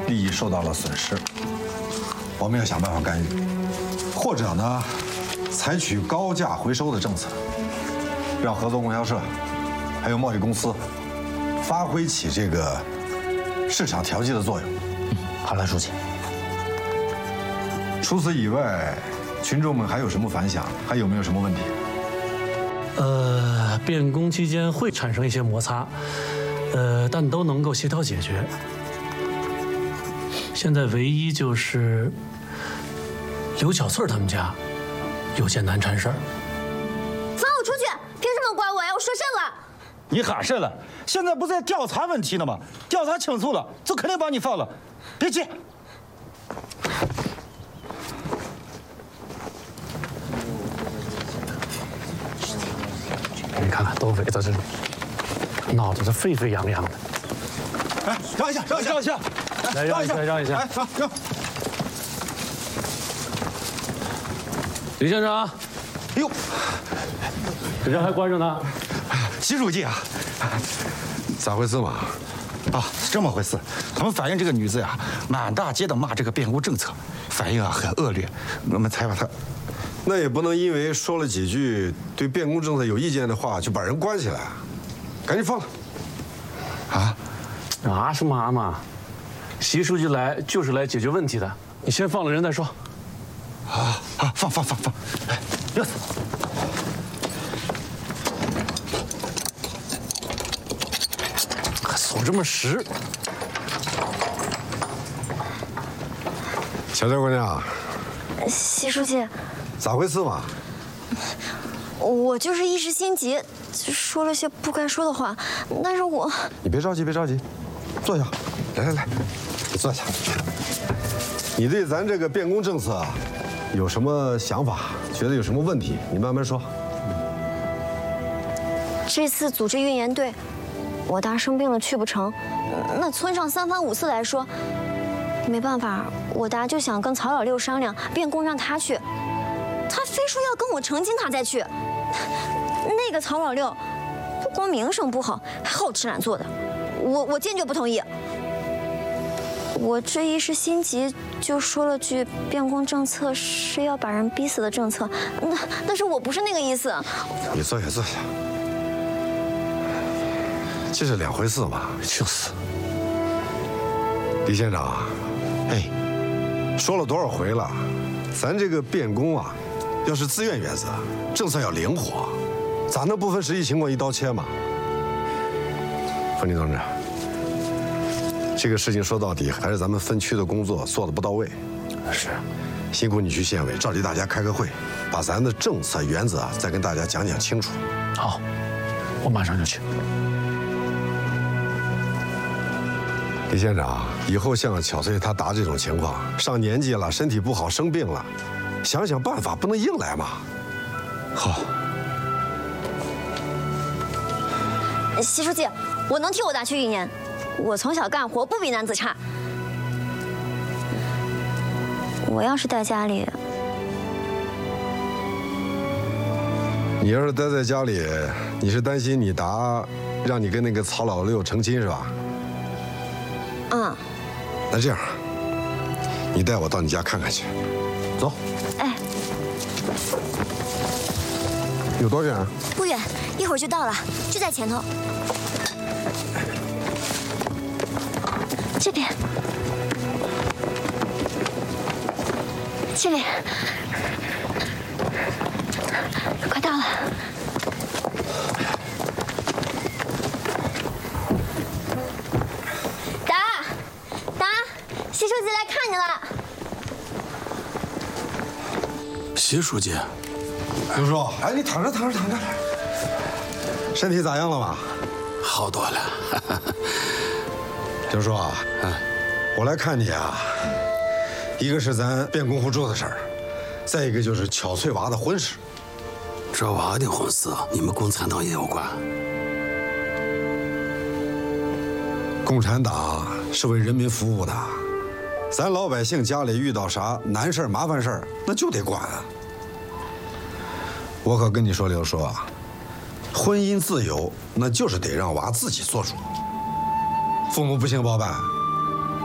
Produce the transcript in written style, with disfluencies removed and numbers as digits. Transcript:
利益受到了损失，我们要想办法干预，或者呢，采取高价回收的政策，让合作供销社还有贸易公司发挥起这个市场调剂的作用。 好了，书记。 除此以外，群众们还有什么反响？还有没有什么问题？ 变工期间会产生一些摩擦，但都能够协调解决。现在唯一就是刘小翠他们家有件难缠事儿。 放我出去！凭什么管我呀？我说甚了？ 你喊甚了？现在不在调查问题呢吗？调查清楚了，就肯定把你放了。别急。 你看看，都围到这里，闹得这沸沸扬扬的。 哎，让一下，让一下，让一下， 来让一下，让一下。 哎，让。 李县长， 哎呦， 这人还关着呢。 习书记啊， 咋回事嘛？ 啊，是这么回事。他们反映这个女子呀，满大街的骂这个变工政策，反应啊很恶劣，我们才把她。 那也不能因为说了几句对变工政策有意见的话，就把人关起来，赶紧放了。 啊什么嘛？习书记来就是来解决问题的，你先放了人再说。 放，哎，钥匙。 锁这么实。 小赵姑娘， 习书记， 咋回事嘛？ 我就是一时心急，说了些不该说的话，但是我…… 你别着急，别着急，坐下，来，你坐下。你对咱这个变工政策有什么想法？觉得有什么问题？你慢慢说。 这次组织运研队，我大生病了去不成，那村上三番五次来说，没办法，我大就想跟曹老六商量，变工让他去，他非说要跟我成亲他再去。那个曹老六不光名声不好，还好吃懒做的，我坚决不同意。我这一时心急，就说了句变工政策是要把人逼死的政策，但是我不是那个意思。 你坐下，坐下。这是两回事嘛。 就是。 李县长，哎，说了多少回了，咱这个变工啊，要是自愿原则，政策要灵活，咋能不分实际情况一刀切嘛？冯林同志，这个事情说到底还是咱们分区的工作做得不到位。 是， 辛苦你去县委召集大家开个会，把咱的政策原则再跟大家讲讲清楚。 好，我马上就去。 李县长，以后像巧翠她达这种情况，上年纪了，身体不好，生病了，想想办法，不能硬来嘛。 好。 习书记，我能替我大去运研，我从小干活不比男子差。我要是在家里， 你要是待在家里，你是担心你达让你跟那个曹老六成亲是吧？ 嗯。 那这样，你带我到你家看看去，走。 哎， 有多远啊？ 不远，一会儿就到了，就在前头。这边，这边，快到了。达，习书记来看你了。 习书记， 刘叔，哎，你躺着。身体咋样了嘛？ 好多了。 刘叔啊，我来看你啊，一个是咱变工互助的事儿，再一个就是巧翠娃的婚事。 这娃的婚事，你们共产党也有关。 共产党是为人民服务的，咱老百姓家里遇到啥难事儿、麻烦事儿，那就得管啊。我可跟你说，刘叔啊，婚姻自由那就是得让娃自己做主。父母不行包办，